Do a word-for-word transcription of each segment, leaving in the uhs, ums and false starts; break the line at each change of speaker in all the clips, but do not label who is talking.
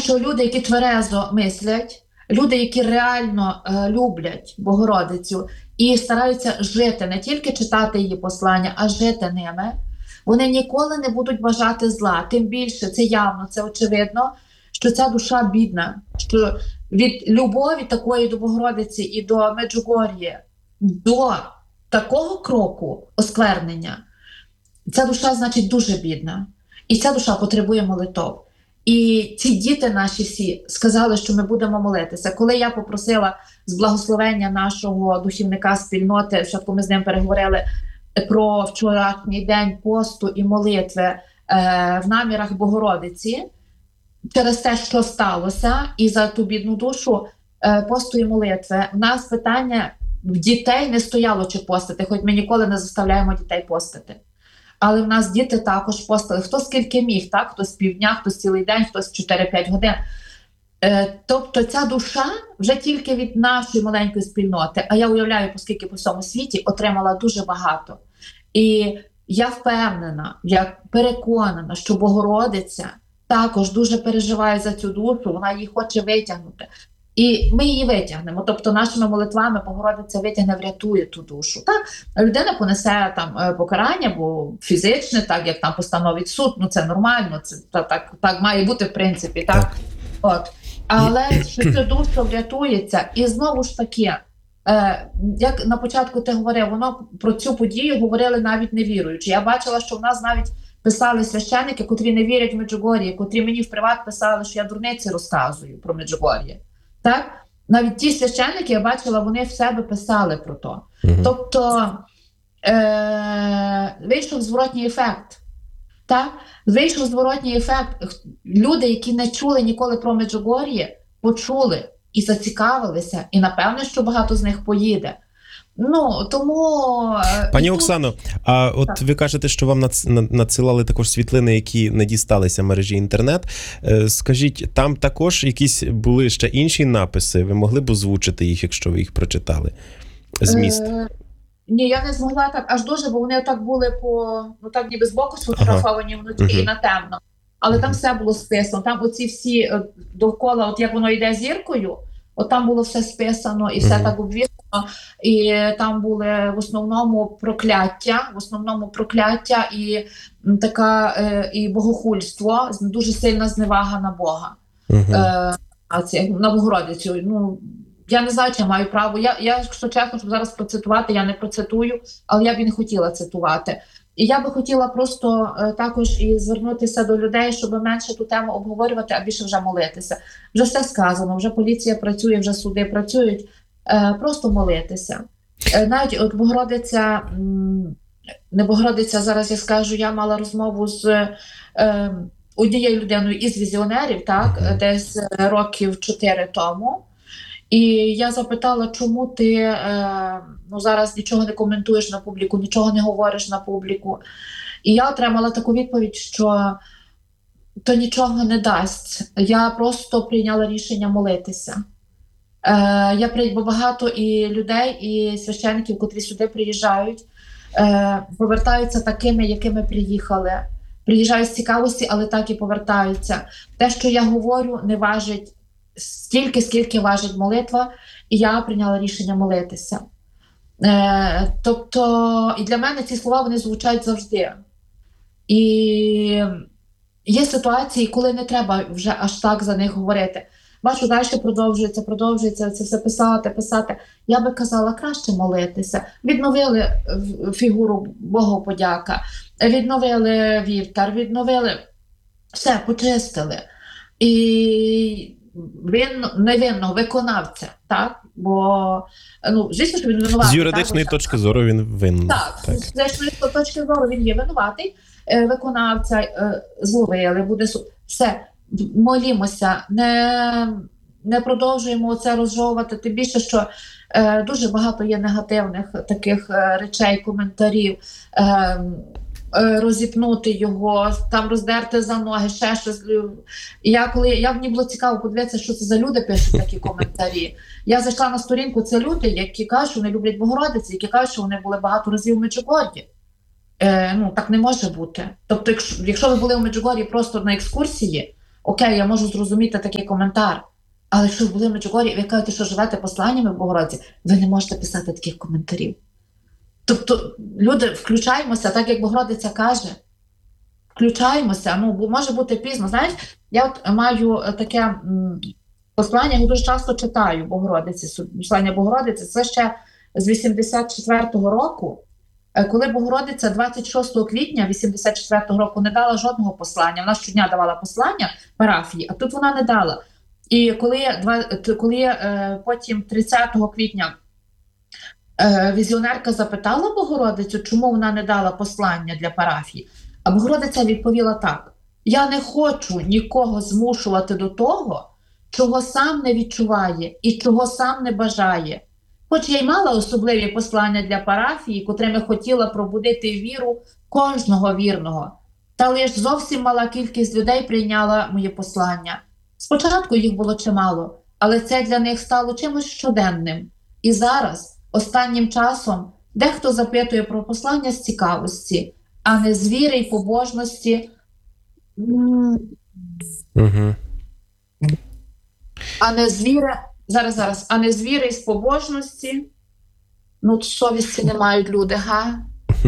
що люди, які тверезо мислять, люди, які реально е, люблять Богородицю і стараються жити, не тільки читати її послання, а жити ними, вони ніколи не будуть бажати зла. Тим більше, це явно, це очевидно, що ця душа бідна, що від любові такої до Богородиці і до Меджугор'ї до такого кроку осквернення, ця душа, значить, дуже бідна. І ця душа потребує молитов. І ці діти наші всі сказали, що ми будемо молитися. Коли я попросила з благословення нашого духівника спільноти, спочатку ми з ним переговорили про вчорашній день посту і молитви е, в намірах Богородиці, через те, що сталося, і за ту бідну душу е, посту і молитви, в нас питання в дітей не стояло чи постити, хоч ми ніколи не заставляємо дітей постити. Але в нас діти також постили. Хто скільки міг, так? Хтось півдня, хтось цілий день, хтось чотири-п'ять годин. Е, тобто ця душа вже тільки від нашої маленької спільноти, а я уявляю, оскільки по всьому світі, отримала дуже багато. І я впевнена, я переконана, що Богородиця також дуже переживає за цю душу, вона її хоче витягнути. І ми її витягнемо, тобто нашими молитвами Богородиця витягне, врятує ту душу. Так? Людина понесе там покарання, бо фізичне, так як там постановить суд, ну це нормально, це так, так, так має бути в принципі. Так? Так. От. Але що ця душа врятується, і знову ж таки, е, як на початку ти говорив, воно про цю подію говорили навіть невіруючі. Я бачила, що в нас навіть писали священники, котрі не вірять в Меджугор'ї, котрі мені в приват писали, що я дурниці розказую про Меджугор'ї. Так? Навіть ті священники, я бачила, вони в себе писали про то. Mm-hmm. Тобто е- вийшов зворотній ефект. Так? Вийшов зворотній ефект. Люди, які не чули ніколи про Меджугор'ї, почули і зацікавилися, і напевне, що багато з них поїде. Ну, тому...
Пані Оксано, а от так. Ви кажете, що вам надсилали також світлини, які не дісталися мережі інтернет. Скажіть, там також якісь були ще інші написи? Ви могли б озвучити їх, якщо ви їх прочитали? Зміст? Е,
ні, я не змогла так аж дуже, бо вони так були по, ну так ніби збоку сфотографовані ага. внутрі угу. і на темно. Але угу. там все було списано. Там оці всі довкола, от як воно йде зіркою, от там було все списано і все mm-hmm. так обвішано, і там були в основному прокляття, в основному прокляття і така е, і богохульство, дуже сильна зневага на Бога, mm-hmm. е, а це, на Богородицю. Ну, я не знаю, чи я маю право. Я, я, якщо чесно, щоб зараз процитувати, я не процитую, але я б і не хотіла цитувати. І я би хотіла просто е, також і звернутися до людей, щоб менше ту тему обговорювати, а більше вже молитися. Вже все сказано, вже поліція працює, вже суди працюють. Е, просто молитися. Е, навіть от Богородиця, м, не Богородиця, зараз я скажу, я мала розмову з е, однією людиною із візіонерів, так, mm-hmm. десь років чотири тому. І я запитала, чому ти е, ну, зараз нічого не коментуєш на публіку, нічого не говориш на публіку. І я отримала таку відповідь, що то нічого не дасть. Я просто прийняла рішення молитися. Е, я бо багато і людей, і священників, котрі сюди приїжджають, е, повертаються такими, якими приїхали. Приїжджають з цікавості, але так і повертаються. Те, що я говорю, не важить стільки, скільки важить молитва, і я прийняла рішення молитися. Е, тобто, і для мене ці слова, вони звучать завжди. І є ситуації, коли не треба вже аж так за них говорити. Бачу, далі продовжується, продовжується це все писати, писати. Я би казала, краще молитися. Відновили фігуру Богоподяка, відновили вівтар, відновили, все, почистили. І він невинно виконавця, так? Бо, ну, звісно, що він винуватий.
З юридичної так, точки зору він винен.
Так, так, з юридичної точки зору він є винуватий. Виконавця зловили, буде суд. Все, молімося, не, не продовжуємо це розжовувати. Тим більше, що е, дуже багато є негативних таких е, речей, коментарів. Е, розіпнути його, там роздерти за ноги, ще щось. Я, коли, я мені було цікаво подивитися, що це за люди пишуть такі коментарі. Я зайшла на сторінку, це люди, які кажуть, що вони люблять Богородиці, які кажуть, що вони були багато разів в Меджугор'ї. Е, ну, так не може бути. Тобто, якщо, якщо ви були в Меджугор'ї просто на екскурсії, окей, я можу зрозуміти такий коментар. Але якщо ви були в Меджугор'ї, ви кажете, що живете посланнями в Богородиці, ви не можете писати таких коментарів. Тобто, люди, включаємося, так як Богородиця каже, включаємося, ну, бо може бути пізно. Знаєш, я от маю таке м, послання, я дуже часто читаю Богородиці, послання Богородиці, це ще з вісімдесят четвертого року, е, коли Богородиця двадцять шостого квітня вісімдесят четвертого року не дала жодного послання, вона щодня давала послання парафії, а тут вона не дала. І коли, коли е, потім тридцятого квітня е, візіонерка запитала Богородицю, чому вона не дала послання для парафії, а Богородиця відповіла так: я не хочу нікого змушувати до того, чого сам не відчуває і чого сам не бажає. Хоч я й мала особливі послання для парафії, котрими хотіла пробудити віру кожного вірного, та лише зовсім мала кількість людей прийняла моє послання. Спочатку їх було чимало, але це для них стало чимось щоденним. І зараз, останнім часом, дехто запитує про послання з цікавості, а не з віри й побожності,
Угу.
а не з віри, зараз, зараз, а не з віри й з побожності. Ну, совісті не мають люди, га?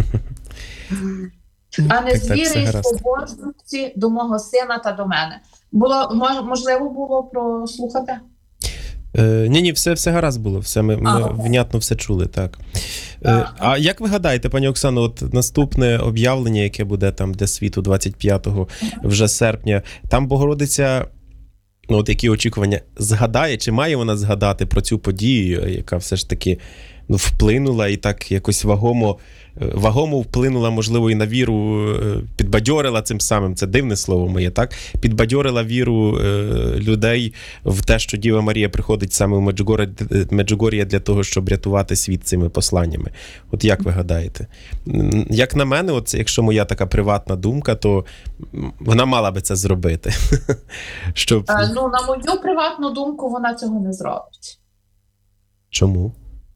А не
Так,
з
так,
віри
все
і з
гаразд.
побожності до мого сина та до мене. Було, можливо було прослухати?
Е, ні, ні, все, все гаразд було, все, ми, ми
А, окей.
внятно все чули, так. Е, а як ви гадаєте, пані Оксано, от наступне об'явлення, яке буде там для світу двадцять п'ятого вже серпня, там Богородиця, ну от які очікування, згадає, чи має вона згадати про цю подію, яка все ж таки ну, вплинула і так якось вагомо, вагомо вплинула, можливо, і на віру, підбадьорила цим самим, це дивне слово моє, так? Підбадьорила віру е, людей в те, що Діва Марія приходить саме в Меджугор'я, Меджугор'я для того, щоб рятувати світ цими посланнями. От як ви гадаєте? Як на мене, от якщо моя така приватна думка, то вона мала би це зробити. Щоб...
Е, ну, на мою приватну думку, вона цього не зробить.
Чому?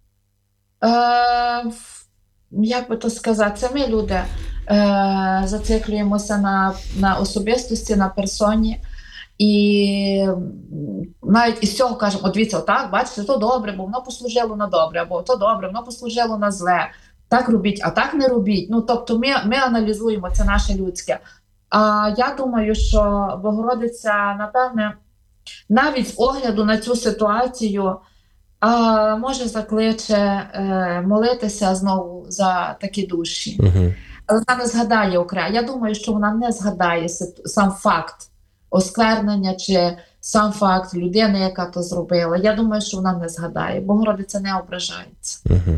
Е, як би то сказати, це ми, люди, е, зациклюємося на, на особистості, на персоні. І навіть із цього кажемо, от дивіться, отак, бачите, то добре, бо воно послужило на добре, або то добре, воно послужило на зле. Так робіть, а так не робіть. Ну, тобто ми, ми аналізуємо, це наше людське. А я думаю, що Богородиця, напевне, навіть з огляду на цю ситуацію, а, може закличе е, молитися знову за такі душі.
Угу.
Але вона не згадає окремо. Я думаю, що вона не згадає сам факт осквернення чи сам факт людини, яка то зробила. Я думаю, що вона не згадає. Богородиця не ображається.
Угу.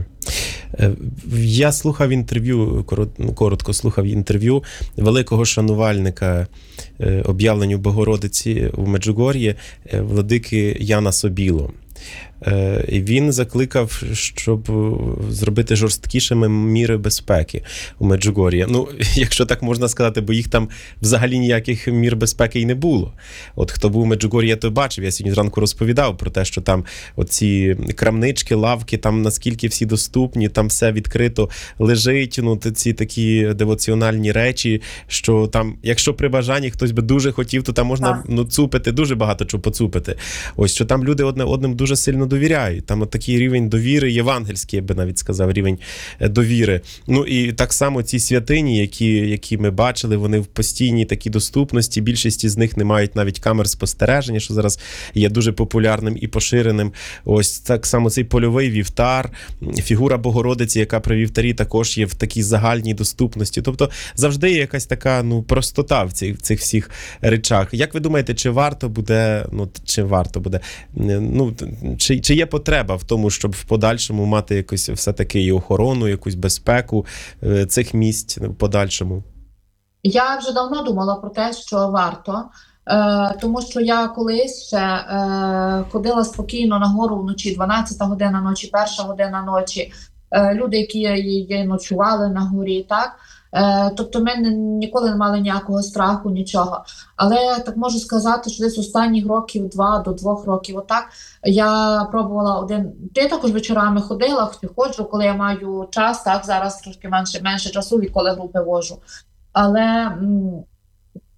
Я слухав інтерв'ю, коротко слухав інтерв'ю великого шанувальника об'явленню Богородиці в Меджугор'ї, владики Яна Собіло. І він закликав, щоб зробити жорсткішими міри безпеки у Меджугор'ї. Ну, якщо так можна сказати, бо їх там взагалі ніяких мір безпеки і не було. От хто був у Меджугор'ї, той бачив. Я сьогодні зранку розповідав про те, що там оці крамнички, лавки, там наскільки всі доступні, там все відкрито лежить, ну, ці такі девоціональні речі, що там, якщо при бажанні хтось би дуже хотів, то там можна ну, цупити, дуже багато чого поцупити. Ось, що там люди одне одним дуже сильно довіряють. Там от такий рівень довіри, євангельський, я би навіть сказав, рівень довіри. Ну і так само ці святині, які, які ми бачили, вони в постійній такій доступності. Більшість з них не мають навіть камер спостереження, що зараз є дуже популярним і поширеним. Ось так само цей польовий вівтар, фігура Богородиці, яка при вівтарі також є в такій загальній доступності. Тобто завжди є якась така ну, простота в цих, в цих всіх речах. Як ви думаєте, чи варто буде, ну, чи варто буде, ну, Чи, чи є потреба в тому, щоб в подальшому мати якусь все-таки і охорону, якусь безпеку е, цих місць в подальшому?
Я вже давно думала про те, що варто, е, тому що я колись ще е, ходила спокійно на гору вночі, дванадцята година ночі, перша година ночі, е, люди, які її ночували на горі, так? Е, тобто ми ніколи не мали ніякого страху, нічого. Але я так можу сказати, що десь останніх років, два до двох років, отак, я пробувала один, я також вечорами ходила, ходжу, коли я маю час, так, зараз трошки менше, менше часу, відколи групи вожу. Але м,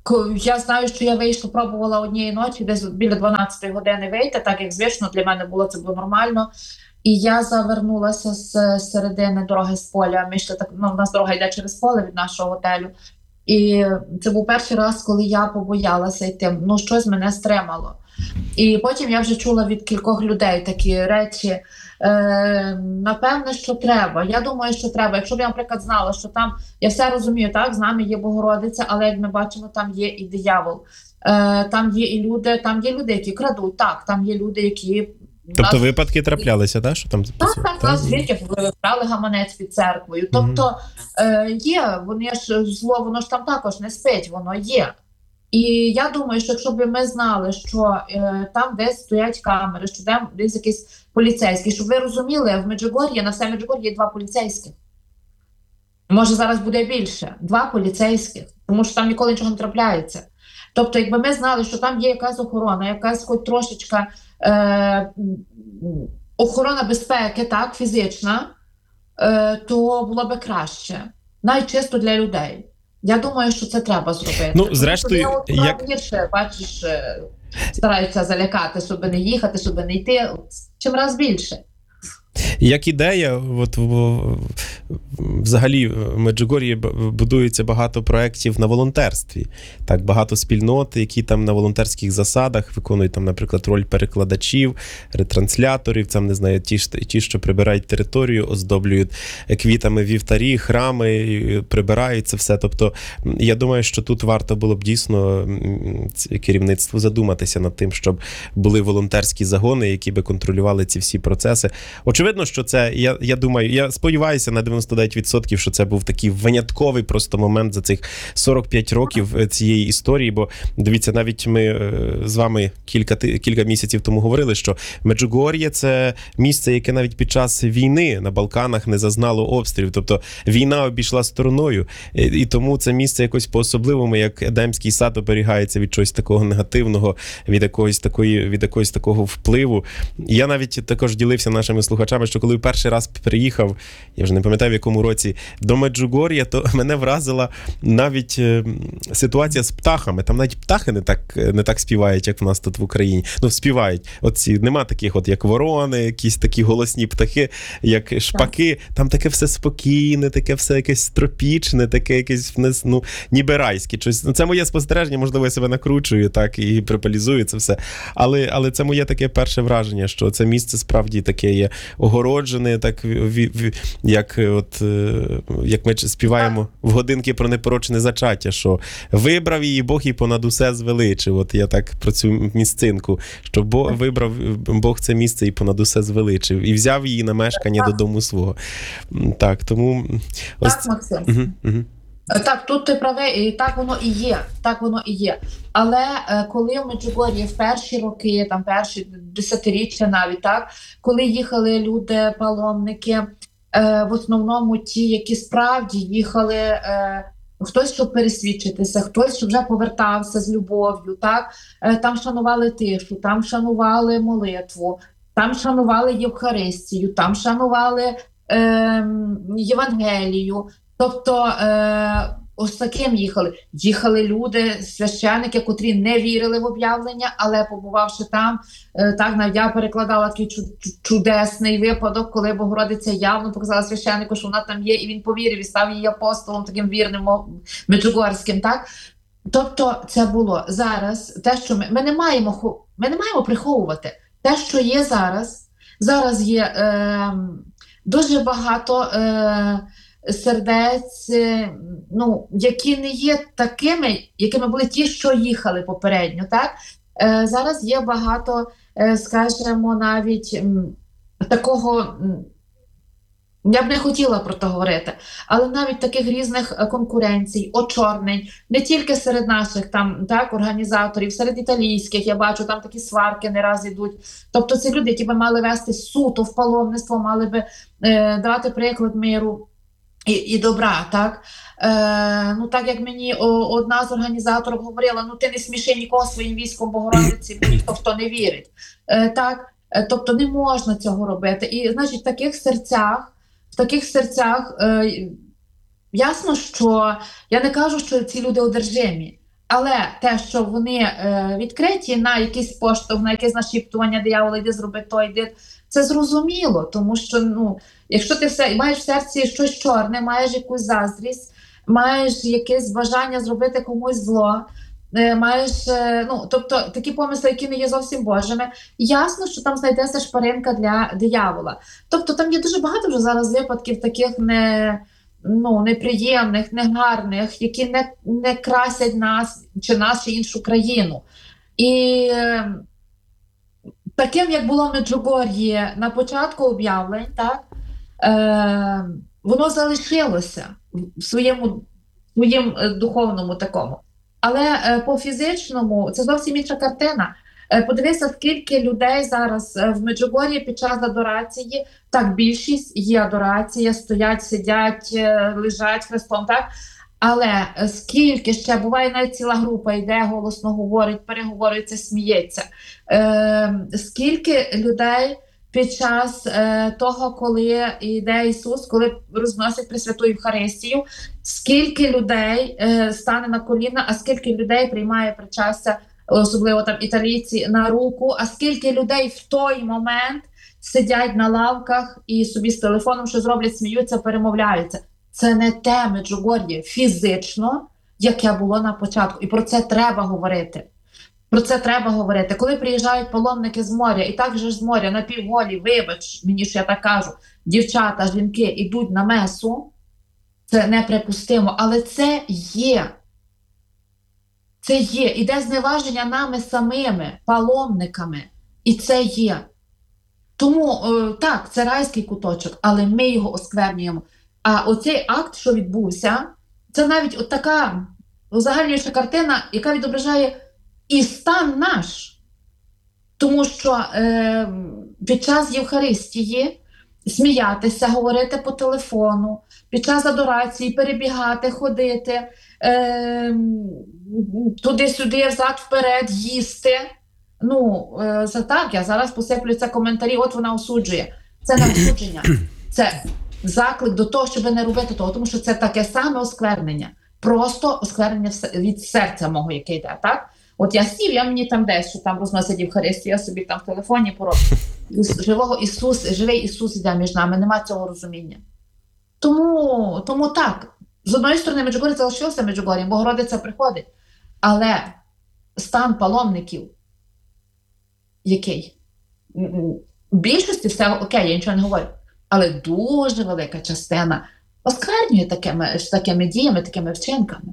ко- я знаю, що я вийшла, пробувала однієї ночі, десь біля дванадцятої години вийти, так як звично для мене було, це було нормально. І я завернулася з середини дороги з поля. Ми йшли так, ну, у нас дорога йде через поле від нашого готелю. І це був перший раз, коли я побоялася йти. Ну, щось мене стримало. І потім я вже чула від кількох людей такі речі. Е, напевне, що треба. Я думаю, що треба. Якщо б я, наприклад, знала, що там, я все розумію, так, з нами є Богородиця, але як ми бачимо, там є і диявол. Е, там є і люди, там є люди, які крадуть. Так, там є люди, які
Тобто
нас-
випадки траплялися, да? Що там
так, так, нас звідки брали гаманець під церквою. Тобто е, є, вони ж зло, воно ж там також не спить, воно є. І я думаю, що якщо б ми знали, що е, там десь стоять камери, що там десь якийсь поліцейський, щоб ви розуміли, в Меджугор'ї, на все Меджугор'ї є два поліцейських. Може, зараз буде більше. Два поліцейських, тому що там ніколи нічого не трапляється. Тобто, якби ми знали, що там є якась охорона, якась хоч трошечка е, охорона безпеки, так, фізична, е, то було би краще. Навіть чисто для людей. Я думаю, що це треба зробити.
Ну,
Тому
зрештою,
що от
як-
гірше, бачиш, е, стараються залякати, щоб не їхати, щоб не йти. Чим раз більше.
Як ідея, от в- взагалі в Меджугор'ї б- будується багато проєктів на волонтерстві. Так, багато спільнот, які там на волонтерських засадах виконують там, наприклад, роль перекладачів, ретрансляторів, там, не знаю, ті, ж- ті, що прибирають територію, оздоблюють квітами вівтарі, храми, і прибирають це все. Тобто, я думаю, що тут варто було б дійсно м, ц- керівництву задуматися над тим, щоб були волонтерські загони, які би контролювали ці всі процеси. Очевидно, що це, я, я думаю, я сподіваюся на дев'яносто дев'ять відсотків, що це був такий винятковий просто момент за цих сорок п'ять років е, цієї історії, бо дивіться, навіть ми е, з вами кілька, ти- кілька місяців тому говорили, що Меджугор'є – це місце, яке навіть під час війни на Балканах не зазнало обстрілів, тобто війна обійшла стороною, і, і тому це місце якось по-особливому, як Едемський сад, оберігається від чогось такого негативного, від якогось такої, від якогось такого впливу. Я навіть також ділився нашими слухачами, що коли перший раз приїхав, я вже не пам'ятаю в якому році, до Меджугор'я, то мене вразила навіть е, ситуація з птахами. Там навіть птахи не так, не так співають, як в нас тут в Україні. Ну, співають. Оці, нема таких, от як ворони, якісь такі голосні птахи, як шпаки. Там таке все спокійне, таке все якесь тропічне, таке якесь, ну, ніби райське. Щось. Ну, це моє спостереження, можливо, я себе накручую так і припалізую це все. Але, але це моє таке перше враження, що це місце справді таке є огороджене, так ві- ві- як от е, як ми співаємо в годинки про непорочне зачаття, що вибрав її Бог і понад усе звеличив. От я так про цю місцинку, що Бог вибрав Бог це місце і понад усе звеличив, і взяв її на мешкання додому свого. Так, тому ось
Так, Максим.
Угу, угу.
Так, тут ти правий, і так воно і є. Так воно і є. Але е, коли в Меджугор'ї в перші роки, там перші десятиріччя навіть, так, коли їхали люди, паломники, е, в основному ті, які справді їхали, е, хтось, щоб пересвідчитися, хтось, щоб вже повертався з любов'ю, так, е, там шанували тишу, там шанували молитву, там шанували Євхаристію, там шанували е, Євангелію. Тобто е, ось таким їхали. Їхали люди, священики, котрі не вірили в об'явлення, але побувавши там, е, так, навіть я перекладала такий чу- чу- чудесний випадок, коли Богородиця явно показала священнику, що вона там є, і він повірив, і став її апостолом, таким вірним мо- меджугорським, так? Тобто це було зараз, те, що ми, ми не маємо, хо- ми не маємо приховувати. Те, що є зараз, зараз є е, дуже багато е, сердець, е, ну, які не є такими, якими були ті, що їхали попередньо, так? Е, зараз є багато, е, скажімо, навіть м, такого, м, я б не хотіла про це говорити, але навіть таких різних е, конкуренцій, очорнень, не тільки серед наших там, так, організаторів, серед італійських, я бачу, там такі сварки не раз ідуть. Тобто це люди, які би мали вести суто в паломництво, мали би е, давати приклад миру і, і добра, так? Е, ну, так як мені о, одна з організаторів говорила, ну ти не сміши нікого своїм військом Богородиці, бо ніхто в то не вірить. Е, так? Е, тобто не можна цього робити. І, значить, в таких серцях, в таких серцях, е, ясно, що я не кажу, що ці люди одержимі, Але те, що вони е, відкриті на якийсь поштовх, на якесь нашіптування диявола, йди зроби то, йди, це зрозуміло, тому що, ну, якщо ти все маєш в серці щось чорне, маєш якусь заздрість, маєш якесь бажання зробити комусь зло, е, маєш, е, ну, тобто такі помисли, які не є зовсім Божими, ясно, що там знайдеться шпаринка для диявола. Тобто там є дуже багато вже зараз випадків таких не, ну, неприємних, негарних, які не, не красять нас чи нас, чи іншу країну. І е, таким, як було в Меджугор'ї на початку об'явлень, так, е, воно залишилося в своєму, своїм е, духовному такому. Але е, по фізичному це зовсім інша картина. Е, подивися, скільки людей зараз е, в Меджугор'ї під час адорації, так, більшість є адорація, стоять, сидять, е, лежать хрестом, так? Але е, скільки ще, буває навіть ціла група йде, голосно говорить, переговорюється, сміється. Е, скільки людей під час е, того, коли йде Ісус, коли розносять Пресвяту Євхаристію, скільки людей е, стане на коліна, а скільки людей приймає причастя, особливо там італійці, на руку, а скільки людей в той момент сидять на лавках і собі з телефоном що зроблять, сміються, перемовляються. Це не те Меджугор'я фізично, яке було на початку. І про це треба говорити. Про це треба говорити. Коли приїжджають паломники з моря, і так же з моря на півголі, вибач мені, що я так кажу, дівчата, жінки йдуть на месу, це неприпустимо, але це є. Це є. Іде зневаження нами самими, паломниками. І це є. Тому, так, це райський куточок, але ми його осквернюємо. А оцей акт, що відбувся, це навіть от така узагальнююча картина, яка відображає і стан наш. Тому що е, під час Євхаристії сміятися, говорити по телефону, під час адорації перебігати, ходити, е, туди-сюди, взад-вперед, їсти. Ну, е, це так, я зараз посиплюся коментарі, от вона осуджує. Це не осудження, це заклик до того, щоб не робити того, тому що це таке саме осквернення. Просто осквернення від серця мого, яке йде, так? От я сів, я мені там десь, що там розносять Євхаристію, я собі там в телефоні пороблю. Живого Ісус, живий Ісус йде між нами, нема цього розуміння. Тому, тому так, з одної сторони Меджугор'я залишився Меджугор'ям, Богородиця приходить, але стан паломників який? В більшості все окей, я нічого не говорю, але дуже велика частина осквернює такими, такими діями, такими вчинками.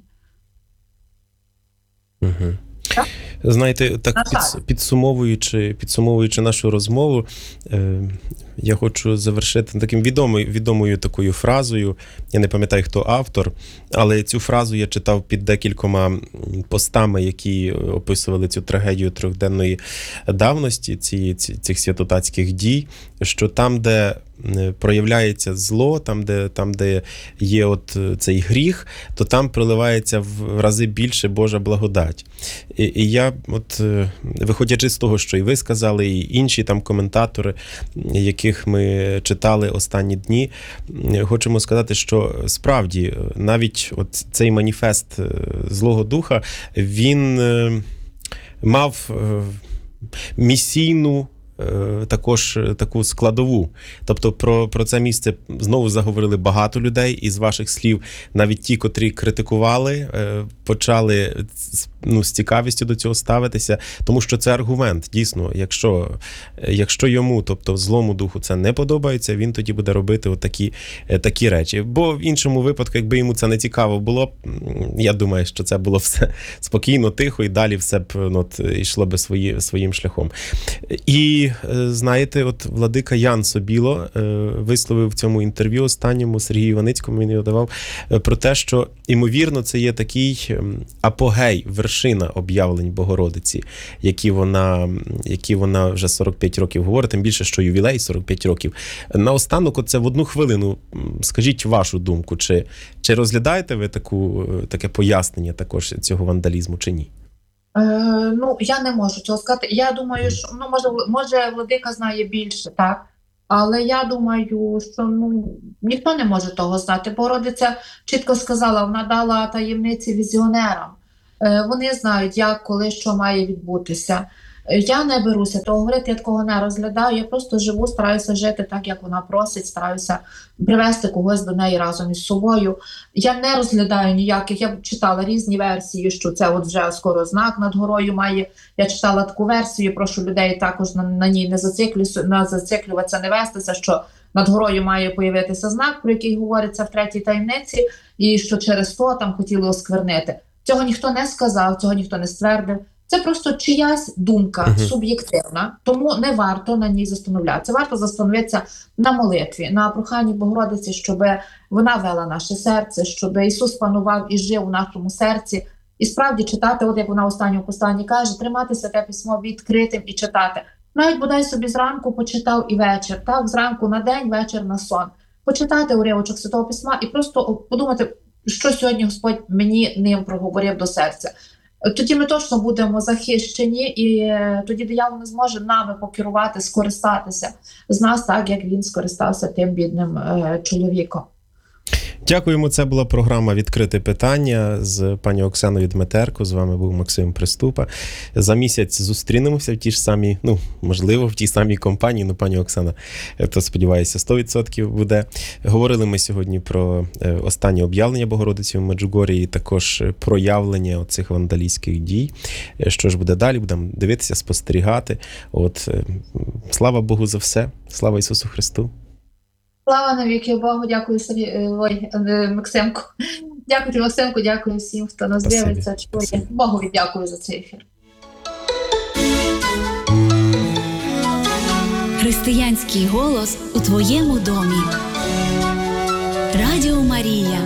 Угу. Знаєте, так під, підсумовуючи, підсумовуючи нашу розмову, е, я хочу завершити таким відомою, відомою такою фразою. Я не пам'ятаю, хто автор, але цю фразу я читав під декількома постами, які описували цю трагедію трьохденної давності, ці, ці, цих святотатських дій, що там, де проявляється зло, там, де, там, де є от цей гріх, то там проливається в рази більше Божа благодать. І, і я, от, виходячи з того, що і ви сказали, і інші там коментатори, яких ми читали останні дні, хочемо сказати, що справді навіть от цей маніфест Злого Духа, він мав місійну також таку складову. Тобто про, про це місце знову заговорили багато людей, і з ваших слів навіть ті, котрі критикували, почали ну, з цікавістю до цього ставитися, тому що це аргумент. Дійсно, якщо, якщо йому, тобто злому духу, це не подобається, він тоді буде робити отакі, такі речі. Бо в іншому випадку, якби йому це не цікаво було, я думаю, що це було все спокійно, тихо, і далі все б ну, от, йшло би свої, своїм шляхом. І знаєте, от владика Ян Собіло висловив в цьому інтерв'ю останньому Сергію Іваницькому, він його давав, про те, що, ймовірно, це є такий апогей, вершина об'явлень Богородиці, які вона, які вона вже сорок п'ять років говорить, тим більше, що ювілей сорок п'ять років. Наостанок, оце в одну хвилину, скажіть вашу думку, чи, чи розглядаєте ви таку, таке пояснення також цього вандалізму, чи ні?
Е, ну, я не можу цього сказати. Я думаю, що, ну, може, може, владика знає більше, так? Але я думаю, що, ну, ніхто не може того знати. Богородиця чітко сказала, вона дала таємниці візіонерам. Е, Вони знають, як, коли, що має відбутися. Е, Я не беруся того говорити, я такого не розглядаю, я просто живу, стараюся жити так, як вона просить, стараюся привести когось до неї разом із собою. Я не розглядаю ніяких, я читала різні версії, що це от вже скоро знак над горою має. Я читала таку версію, прошу людей також на, на ній не зациклюватися, не зациклюватися, не вестися, що над горою має появитися знак, про який говориться в третій таємниці, і що через то там хотіли осквернити. Цього ніхто не сказав, цього ніхто не ствердив. Це просто чиясь думка
Мгм.
суб'єктивна, тому не варто на ній застановлятися. Варто застановитися на молитві, на проханні Богородиці, щоб вона вела наше серце, щоб Ісус панував і жив у нашому серці. І справді читати, от як вона в останньому посланні каже, тримати Святе Письмо відкритим і читати. Навіть бодай собі зранку почитав і вечір, так, зранку на день, вечір на сон. Почитати уривочок Святого Письма і просто подумати, що сьогодні Господь мені ним проговорив до серця. Тоді ми точно будемо захищені, і е, тоді диявол не зможе нами покерувати, скористатися з нас так, як він скористався тим бідним е, чоловіком.
Дякуємо. Це була програма «Відкрите питання» з пані Оксаною Дмитерко. З вами був Максим Приступа. За місяць зустрінемося в тій ж самій, ну, можливо, в тій самій компанії. Ну, пані Оксана, то, сподіваюся, сто відсотків буде. Говорили ми сьогодні про останнє об'явлення Богородиці в Меджугорі і також проявлення оцих вандалістських дій. Що ж буде далі? Будемо дивитися, спостерігати. От, слава Богу за все. Слава Ісусу Христу.
Слава навіки Богу, дякую Сергій, ой, Максимку. Дякую, Максимку, дякую всім, хто нас
Спасибі.
дивиться, чує. Богові дякую за цей ефір.
Християнський голос у твоєму домі. Радіо Марія.